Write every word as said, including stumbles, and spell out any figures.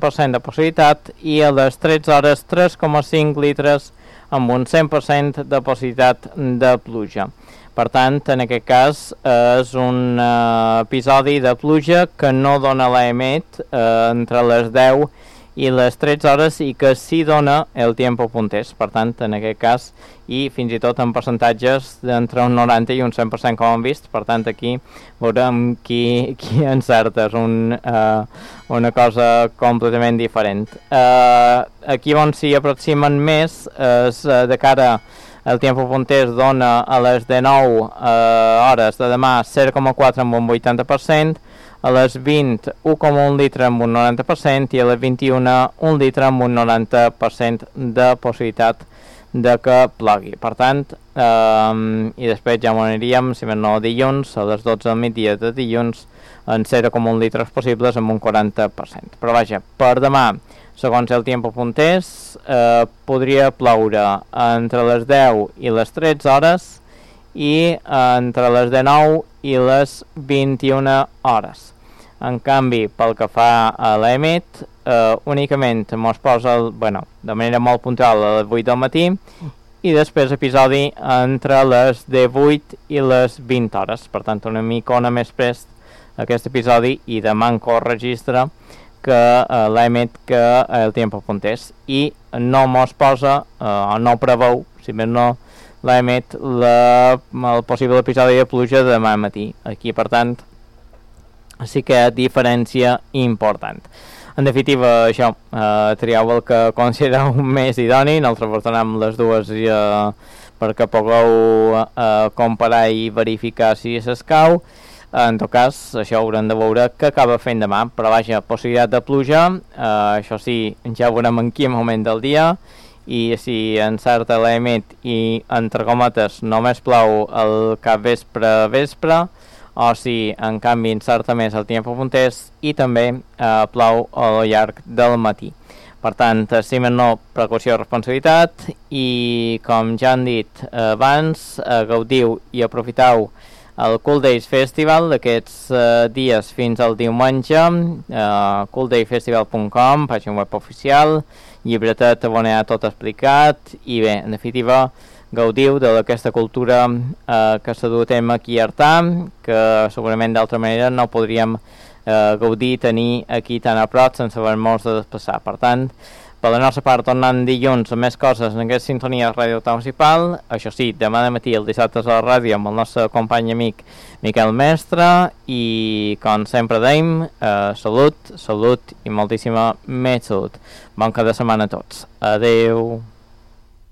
per cent de possibilitat, i a les tretze hores tres coma cinc litres amb un cent per cent de possibilitat de pluja. Per tant, en aquest cas és un uh, episodi de pluja que no dona l'E M E T uh, entre les deu i les tretze hores i que sí dona el tiempo puntés. Per tant, en aquest cas, i fins i tot en percentatges d'entre un noranta i un cent per cent com hem vist. Per tant, aquí veurem qui, qui encerta. És un, uh, una cosa completament diferent. Uh, aquí on s'hi aproximen més és uh, de cara el tiempo puntés dona a les dinou uh, hores de demà zero coma quatre amb un vuitanta per cent, a les vint un coma un litre amb un noranta per cent i a les vint-i-una un litre amb un noranta per cent de possibilitat de que plogui. Per tant, eh, i després ja m'ho aniríem, si més no dilluns, a les dotze del migdia de dilluns, en zero coma un litres possibles amb un quaranta per cent. Però vaja, per demà, segons el tiempo puntés, eh, podria ploure entre les deu i les tretze hores i entre les dinou i les vint-i-una hores. En canvi, pel que fa a l'E M E T, eh, únicament mos posa, el, bueno, de manera molt puntual a les vuit del matí i després episodi entre les divuit i les vint hores. Per tant, una micona més prest aquest episodi i demà en registre que eh, l'E M E T que el tiempo puntés i no mos posa, eh, no preveu, si més no, l'E M E T la, el possible episodi de pluja de demà matí. Aquí, per tant, sí que hi ha diferència important. En definitiva, això, eh, trieu el que considereu més idoni, nosaltres vos donem les dues eh, perquè pugueu eh, comparar i verificar si s'escau. En tot cas, això haurem de veure què acaba fent demà, però vaja, possibilitat de pluja, eh, això sí, ja ho veurem en quin moment del dia, i si encerta l'E M E T i, entre cometes, només plou el cap vespre vespre, o si, en canvi, encerta més el tiempo puntés i també eh, plou al llarg del matí. Per tant, si més no, precaució i responsabilitat, i com ja han dit eh, abans, eh, gaudiu i aprofiteu el Cool Days Festival d'aquests eh, dies fins al diumenge, eh, cool day festival punt com, pàgina web oficial, llibretet on hi ha tot explicat, i bé, en definitiva, gaudiu d'aquesta cultura eh, que s'ha dut a terme aquí a Artà, que segurament d'altra manera no podríem eh, gaudir, tenir aquí tan a prop sense haver-nos de desplaçar. Per tant, per la nostra part, tornant dilluns amb més coses en aquesta sintonia de Ràdio Artà Municipal. Això sí, demà de matí, el dissabte a la ràdio amb el nostre company amic Miquel Mestre, i com sempre deim, eh, salut, salut i moltíssima més salut. Bon cap de setmana a tots. Adeu.